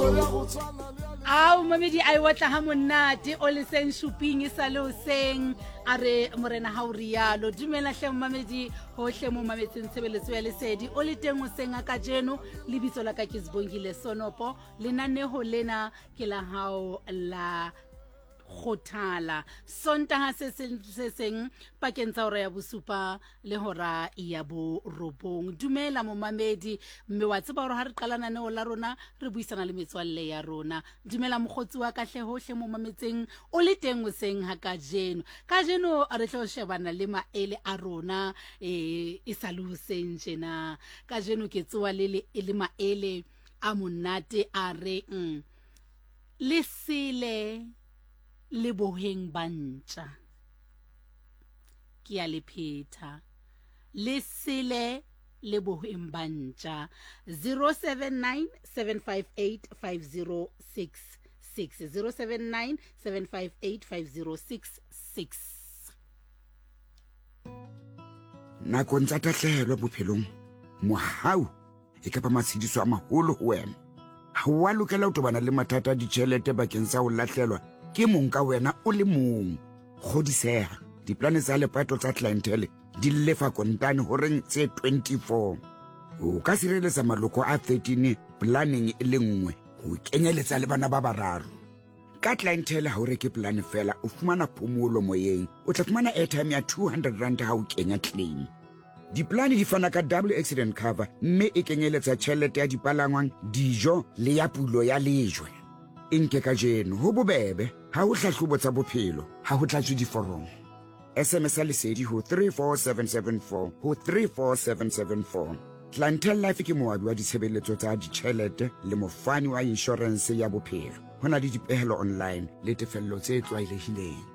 Ao mamedi ai watla ha monate o le seng shopping sa lo seng are morena ha o rialo dumela hle mamedi hohle mo mametseng tshebeletso ya lesedi o le teng o seng a ka jeno lebitso la ka ke Zibongile Sonopo lenaneho lena ke la hao la khothala sontaha se seng pakeng tsa hora ya bosupa le hora ya bo robong dumela mo mamedi mme wa tseba hore ha re qalana ne o la rona re buisana le metswalle ya rona dumela mogotsi wa kahle hohle mo mametseng o le teng o seng ha ka jeno re tlo shebana le maele a rona e sa le hoseng jena ka jeno ke tsoa le maele a monate a reng le sile le boheng bantja ke a le pheta le sile le boheng bantja 079 758 5066 079 758 5066 nakong tsa tahlehelo bophelong mohau e ka ba matshidiso a maholo ho wena ha wa lokela ho tobana le mathata a ditjhelete bakeng sa ho lahlelwa ke mong ka wena o le mong kgodiseha diplane tsa lepato tsa clientele di lefa kontane horeng tse 24 o ka sireletsa maloko a 13 planning e le nngwe ho kenyeletsa le bana ba bararo ka clientele ha o reke plan fela o fumana phomolo moyeng o tla fumana airtime ya 200 rand ha o kenya claim diplane di fana ka double accident cover mme e kenyeletsa tjhelete ya dipalangwang dijo le ya pulo ya lejwe inke ka jeno ho bobebe ha ho hlahlobo tsa bophelo ha ho tlatswe diforomo SMS lesedi ho 34774 ho 34774 Clientele Life ke moabi wa ditshebeletso tsa ditjhelete le mofani wa insurance ya bophelo hona le dipehelo online le tefello tse tlwaelehileng